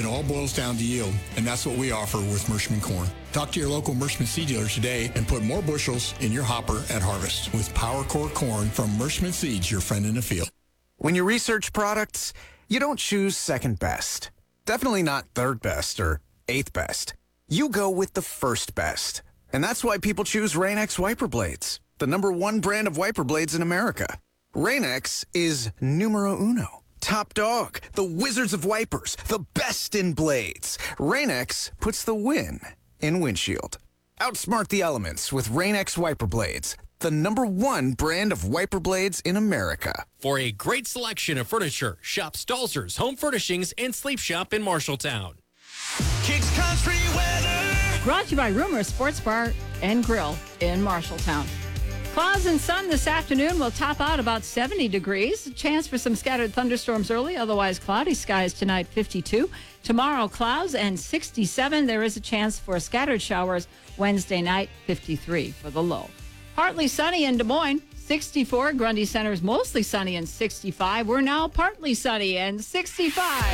It all boils down to yield, and that's what we offer with Mershman Corn. Talk to your local Mershman seed dealer today and put more bushels in your hopper at harvest with Power Core Corn from Mershman Seeds, your friend in the field. When you research products, you don't choose second best. Definitely not third best or eighth best. You go with the first best. And that's why people choose Rain-X wiper blades, the #1 brand of wiper blades in America. Rain-X is numero uno. Top dog, the wizards of wipers, the best in blades. Rain-X puts the win in windshield. Outsmart the elements with Rain-X wiper blades, the #1 brand of wiper blades in America. For a great selection of furniture, shop Stalzer's Home Furnishings and Sleep Shop in Marshalltown. Kicks Country Weather. Brought to you by Rumor Sports Bar and Grill in Marshalltown. Clouds and sun this afternoon will top out about 70 degrees. A chance for some scattered thunderstorms early, otherwise cloudy skies tonight, 52. Tomorrow, clouds and 67. There is a chance for scattered showers Wednesday night, 53 for the low. Partly sunny in Des Moines, 64. Grundy Center is mostly sunny and 65. We're now partly sunny and 65.